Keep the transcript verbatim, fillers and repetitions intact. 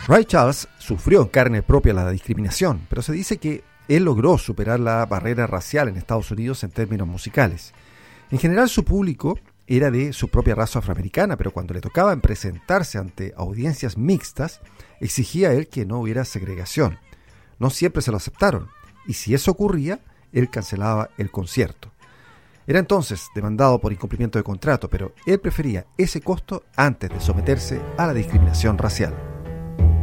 Ray Charles sufrió en carne propia la discriminación, pero se dice que él logró superar la barrera racial en Estados Unidos en términos musicales. En general, su público era de su propia raza afroamericana, pero cuando le tocaba presentarse ante audiencias mixtas, exigía él que no hubiera segregación. No siempre se lo aceptaron, y si eso ocurría, él cancelaba el concierto. Era entonces demandado por incumplimiento de contrato, pero él prefería ese costo antes de someterse a la discriminación racial.